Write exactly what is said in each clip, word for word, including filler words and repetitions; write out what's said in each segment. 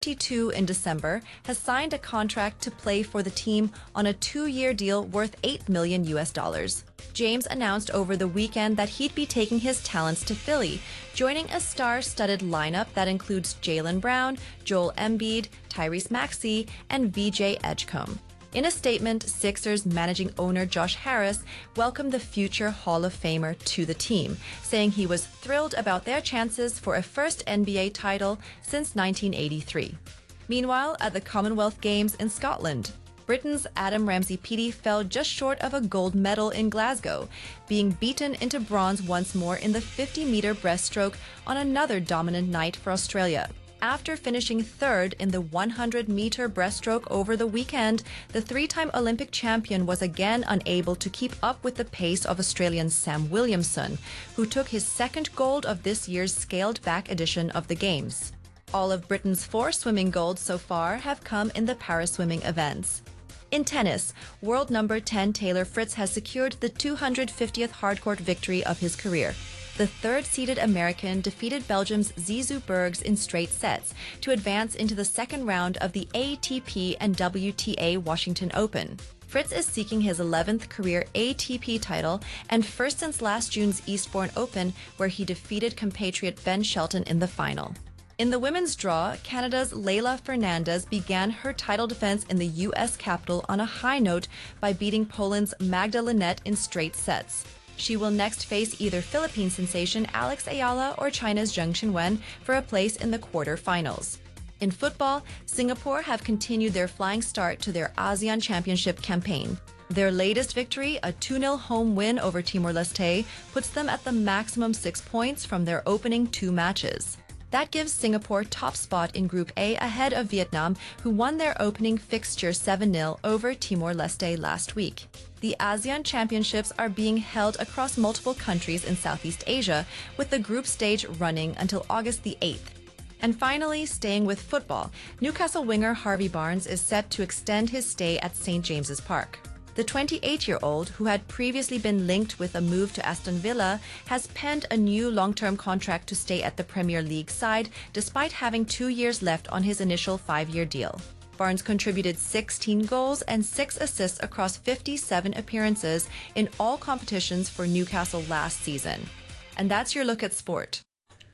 twenty-two in December, has signed a contract to play for the team on a two-year deal worth eight million U S dollars. James announced over the weekend that he'd be taking his talents to Philly, joining a star-studded lineup that includes Jaylen Brown, Joel Embiid, Tyrese Maxey, and V J Edgecombe. In a statement, Sixers managing owner Josh Harris welcomed the future Hall of Famer to the team, saying he was thrilled about their chances for a first N B A title since nineteen eighty-three. Meanwhile, at the Commonwealth Games in Scotland, Britain's Adam Ramsey-Peaty fell just short of a gold medal in Glasgow, being beaten into bronze once more in the fifty-meter breaststroke on another dominant night for Australia. After finishing third in the hundred-meter breaststroke over the weekend, the three-time Olympic champion was again unable to keep up with the pace of Australian Sam Williamson, who took his second gold of this year's scaled-back edition of the Games. All of Britain's four swimming golds so far have come in the para-swimming events. In tennis, world number ten Taylor Fritz has secured the two hundred fiftieth hardcourt victory of his career. The third-seeded American defeated Belgium's Zizou Bergs in straight sets to advance into the second round of the A T P and W T A Washington Open. Fritz is seeking his eleventh career A T P title and first since last June's Eastbourne Open, where he defeated compatriot Ben Shelton in the final. In the women's draw, Canada's Leylah Fernandez began her title defense in the U S capital on a high note by beating Poland's Magda Linette in straight sets. She will next face either Philippine sensation Alex Ayala or China's Zheng Qinwen for a place in the quarter-finals. In football, Singapore have continued their flying start to their ASEAN Championship campaign. Their latest victory, a two nil home win over Timor-Leste, puts them at the maximum six points from their opening two matches. That gives Singapore top spot in Group A ahead of Vietnam, who won their opening fixture seven nil over Timor-Leste last week. The ASEAN Championships are being held across multiple countries in Southeast Asia, with the group stage running until August the eighth. And finally, staying with football, Newcastle winger Harvey Barnes is set to extend his stay at Saint James's Park. The twenty-eight-year-old, who had previously been linked with a move to Aston Villa, has penned a new long-term contract to stay at the Premier League side, despite having two years left on his initial five-year deal. Barnes contributed sixteen goals and six assists across fifty-seven appearances in all competitions for Newcastle last season. And that's your look at sport.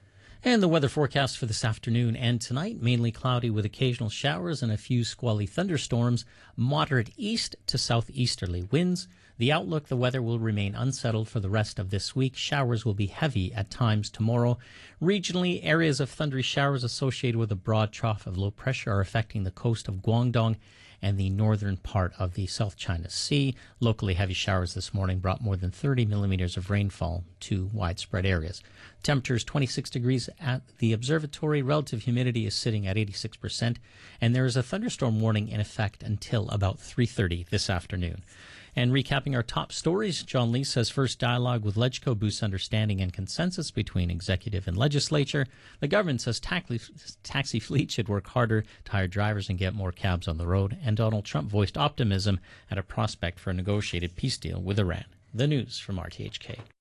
And the weather forecast for this afternoon and tonight, mainly cloudy with occasional showers and a few squally thunderstorms, moderate east to southeasterly winds. The outlook, the weather will remain unsettled for the rest of this week. Showers will be heavy at times tomorrow. Regionally, areas of thundery showers associated with a broad trough of low pressure are affecting the coast of Guangdong and the northern part of the South China Sea. Locally, heavy showers this morning brought more than thirty millimeters of rainfall to widespread areas. Temperatures twenty-six degrees at the observatory. Relative humidity is sitting at eighty-six percent, and there is a thunderstorm warning in effect until about three thirty this afternoon. And recapping our top stories, John Lee says first dialogue with LegCo boosts understanding and consensus between executive and legislature. The government says taxi, taxi fleet should work harder to hire drivers and get more cabs on the road. And Donald Trump voiced optimism at a prospect for a negotiated peace deal with Iran. The news from R T H K.